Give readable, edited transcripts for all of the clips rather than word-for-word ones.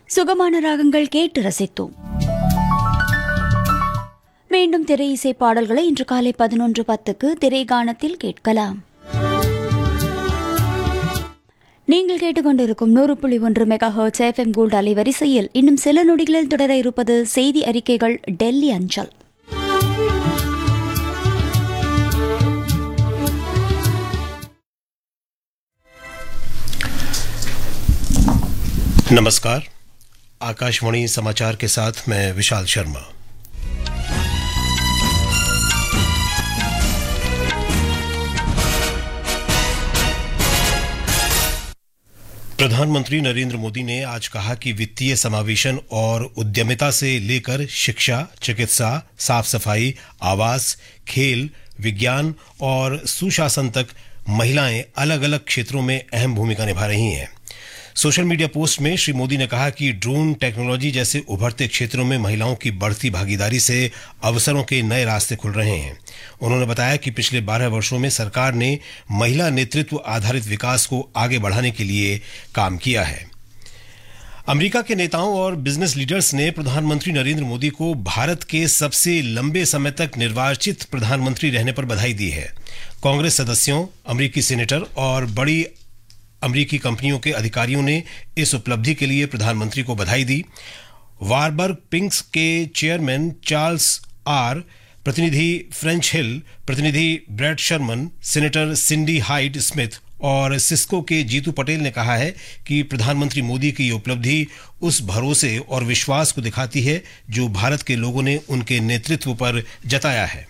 சுகமான ராகங்கள் கேட்டு ரசித்தோம். மீண்டும் திரை இசை பாடல்களை இன்று காலை 11:10 திரைகானத்தில் கேட்கலாம். நீங்கள் கேட்டுக்கொண்டிருக்கும் 100.1 மெகாஹெர்ட்ஸ் FM கோல்ட் அலைவரிசையில் இன்னும் சில நொடிகளில் தொடர இருப்பது செய்தி அறிக்கைகள் டெல்லி அஞ்சல். नमस्कार, आकाशवाणी समाचार के साथ मैं विशाल शर्मा। प्रधानमंत्री नरेंद्र मोदी ने आज कहा कि वित्तीय समावेशन और उद्यमिता से लेकर शिक्षा, चिकित्सा, साफ सफाई, आवास, खेल, विज्ञान और सुशासन तक महिलाएं अलग अलग क्षेत्रों में अहम भूमिका निभा रही हैं। सोशल मीडिया पोस्ट में श्री मोदी ने कहा कि ड्रोन टेक्नोलॉजी जैसे उभरते क्षेत्रों में महिलाओं की बढ़ती भागीदारी से अवसरों के नए रास्ते खुल रहे हैं। उन्होंने बताया कि पिछले 12 वर्षों में सरकार ने महिला नेतृत्व आधारित विकास को आगे बढ़ाने के लिए काम किया है। अमेरिका के नेताओं और बिजनेस लीडर्स ने प्रधानमंत्री नरेंद्र मोदी को भारत के सबसे लंबे समय तक निर्वाचित प्रधानमंत्री रहने पर बधाई दी है। कांग्रेस सदस्यों, अमेरिकी सीनेटर और बड़ी अमेरिकी कंपनियों के अधिकारियों ने इस उपलब्धि के लिए प्रधानमंत्री को बधाई दी। वारबर्ग पिंक्स के चेयरमैन चार्ल्स आर, प्रतिनिधि फ्रेंच हिल, प्रतिनिधि bread Sharman, senator सिंडी hide Smith और सिस्को के जीतू पटेल ने कहा है कि प्रधानमंत्री मोदी की ये उपलब्धि उस भरोसे और विश्वास को दिखाती है जो भारत के लोगों ने उनके नेतृत्व पर जताया है।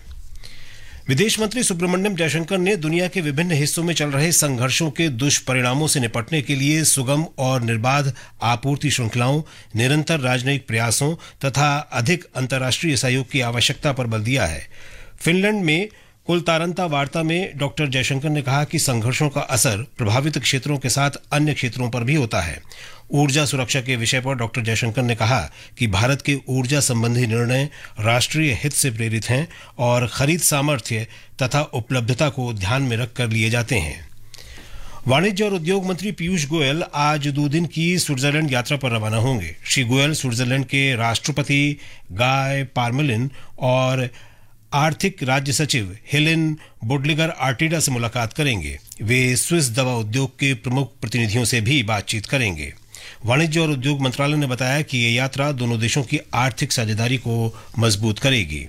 विदेश मंत्री सुब्रमण्यम जयशंकर ने दुनिया के विभिन्न हिस्सों में चल रहे संघर्षों के दुष्परिणामों से निपटने के लिए सुगम और निर्बाध आपूर्ति श्रृंखलाओं, निरंतर राजनयिक प्रयासों तथा अधिक अंतर्राष्ट्रीय सहयोग की आवश्यकता पर बल दिया है। फिनलैंड में कुलतारंता वार्ता में डॉक्टर जयशंकर ने कहा कि संघर्षों का असर प्रभावित क्षेत्रों के साथ अन्य क्षेत्रों पर भी होता है। ऊर्जा सुरक्षा के विषय पर डॉक्टर जयशंकर ने कहा कि भारत के ऊर्जा संबंधी निर्णय राष्ट्रीय हित से प्रेरित हैं और खरीद सामर्थ्य तथा उपलब्धता को ध्यान में रखकर लिए जाते हैं। वाणिज्य और उद्योग मंत्री पीयूष गोयल आज 2 दिन की स्विट्जरलैंड यात्रा पर रवाना होंगे। श्री गोयल स्विट्जरलैंड के राष्ट्रपति गाय पार्मेलिन और आर्थिक राज्य सचिव हेलेन बोडलिगर आर्टिडा से मुलाकात करेंगे। वे स्विस दवा उद्योग के प्रमुख प्रतिनिधियों से भी बातचीत करेंगे। वाणिज्य और उद्योग मंत्रालय ने बताया कि ये यात्रा दोनों देशों की आर्थिक साझेदारी को मजबूत करेगी।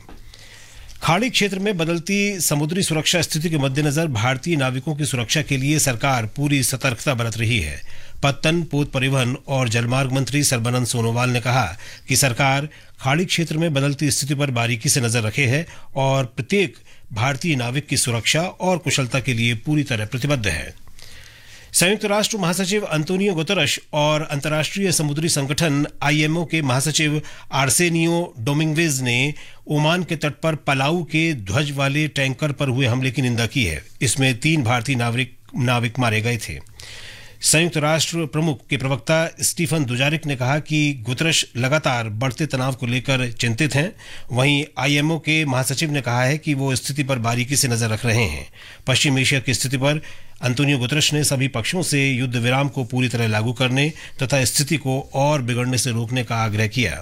खाड़ी क्षेत्र में बदलती समुद्री सुरक्षा स्थिति के मद्देनजर भारतीय नाविकों की सुरक्षा के लिए सरकार पूरी सतर्कता बरत रही है। पत्तन, पोत परिवहन और जलमार्ग मंत्री सर्बानंद सोनोवाल ने कहा कि सरकार खाड़ी क्षेत्र में बदलती स्थिति पर बारीकी से नजर रखे है और प्रत्येक भारतीय नाविक की सुरक्षा और कुशलता के लिए पूरी तरह प्रतिबद्ध है। संयुक्त राष्ट्र महासचिव अंतोनियो गुतरश और अंतर्राष्ट्रीय समुद्री संगठन IMO के महासचिव आर्सेनियो डोमिंगवेज ने ओमान के तट पर पलाऊ के ध्वज वाले टैंकर पर हुए हमले की निंदा की है। इसमें 3 भारतीय नाविक मारे गए थे। संयुक्त राष्ट्र प्रमुख के प्रवक्ता स्टीफन दुजारिक ने कहा कि गुतरश लगातार बढ़ते तनाव को लेकर चिंतित हैं। वहीं IMO के महासचिव ने कहा है कि वो स्थिति पर बारीकी से नजर रख रहे हैं। पश्चिम एशिया की स्थिति पर अंतोनियो गुतरश ने सभी पक्षों से युद्ध विराम को पूरी तरह लागू करने तथा स्थिति को और बिगड़ने से रोकने का आग्रह किया।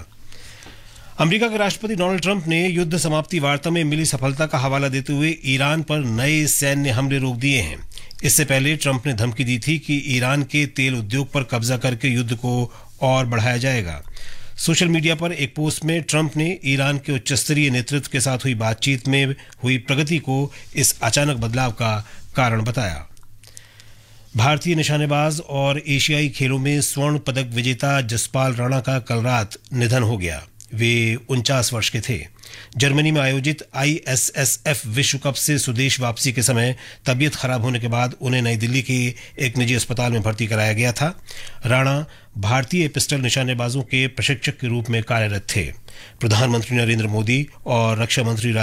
अमेरिका के राष्ट्रपति डोनाल्ड ट्रंप ने युद्ध समाप्ति वार्ता में मिली सफलता का हवाला देते हुए ईरान पर नए सैन्य हमले रोक दिए हैं। इससे पहले ट्रंप ने धमकी दी थी कि ईरान के तेल उद्योग पर कब्जा करके युद्ध को और बढ़ाया जाएगा। सोशल मीडिया पर एक पोस्ट में ट्रंप ने ईरान के उच्चस्तरीय नेतृत्व के साथ हुई बातचीत में हुई प्रगति को इस अचानक बदलाव का कारण बताया। भारतीय निशानेबाज और एशियाई खेलों में स्वर्ण पदक विजेता जसपाल राणा का कल रात निधन हो गया। वे 49 वर्ष के थे। जर्मनी में आयोजित ISSF विश्व कप से स्वदेश वापसी के समय तबीयत खराब होने के बाद उन्हें नई दिल्ली के एक निजी अस्पताल में भर्ती कराया गया था। राणा भारतीय पिस्टल निशानेबाजों के प्रशिक्षक के रूप में कार्यरत थे। प्रधानमंत्री नरेंद्र मोदी और रक्षा मंत्री